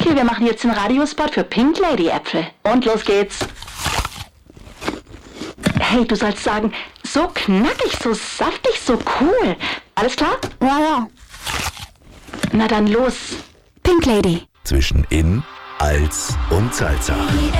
Okay, wir machen jetzt den Radiospot für Pink Lady Äpfel. Und los geht's. Hey, du sollst sagen, so knackig, so saftig, so cool. Alles klar? Ja. Na dann los. Pink Lady. Zwischen In, Als und Salsa.